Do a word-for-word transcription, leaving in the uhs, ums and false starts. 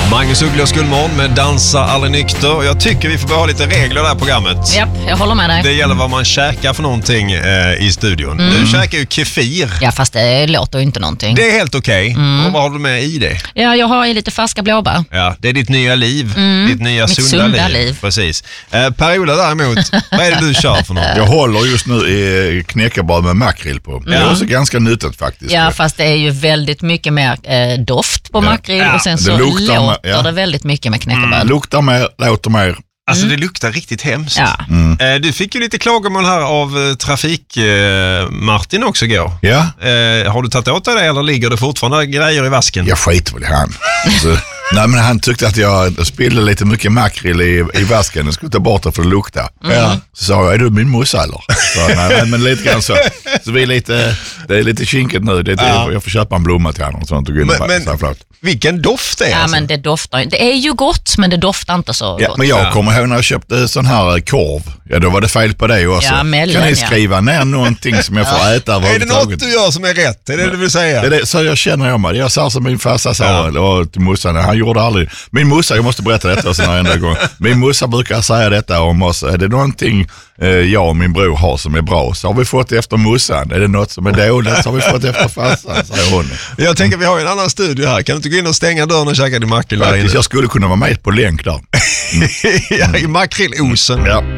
Magnus Uggla och Gullmorgon med Dansa aldrig nykter. Jag tycker vi får bara ha lite regler i det här programmet. Japp, jag håller med dig. Det gäller vad man käkar för någonting eh, i studion. Mm. Du käkar ju kefir. Ja, fast det låter ju inte någonting. Det är helt okej. Okay. Mm. Och vad har du med i det? Ja, jag har i lite färska blåbär. Ja, det är ditt nya liv. Mm. Ditt nya Mitt sunda, sunda liv. liv. Precis. Eh, Per-Ola däremot, vad är det du kör för något? Jag håller just nu i knäckebröd med makrill på. Det är Ja. också ganska nyttigt faktiskt. Ja, fast det är ju väldigt mycket mer eh, doft på Ja. makrill Ja, och sen det så luktar låter med- ja. det väldigt mycket med knäckebröd. Luktar mer, låter mer. Alltså det luktar riktigt hemskt. Ja. Eh, du fick ju lite klagomål här av eh, trafik eh, Martin också igår. Ja, Eh, har du tagit åt dig det eller ligger det fortfarande grejer i vasken? jag skiter väl i han. Alltså, nej, men han tyckte att jag spillde lite mycket makrill i, i vasken. Jag skulle ta bort det för att lukta. Ja. Så sa jag, är du min morsa eller? Så, nej, men lite grann så. Så vi är lite, det är lite kinkigt nu. Det är, Ja. Jag får köpa en blomma till honom och sånt. Och gå in Men, och men säga förlåt. vilken doft det är Ja, alltså. men det doftar det är ju gott, men det doftar inte så Ja, gott. men jag Ja. kommer ihåg när jag köpte sån här korv. Ja, då var det fel på det också. Ja, mellan, kan ni ja. skriva ner någonting som jag får äta Är det överhuvudtaget? något du gör som är rätt? Är det det du vill säga? Det är det, så jag känner jag mig. Jag sa som min farsa sa Ja. och till morsan, han gjorde aldrig. Min morsa, jag måste berätta detta sen enda gång. Min morsa brukar säga detta om oss. Är det någonting eh, jag och min bror har som är bra, så har vi fått det efter morsan. Är det något som är dåligt, så har vi fått det efter farsan, säger hon. Jag tänker vi har ju en annan studio här. Kan du inte gå in och stänga dörren och käka din makrill där inne? Faktiskt, jag skulle kunna vara med på länk där. Ja, i makrillosen. Ja.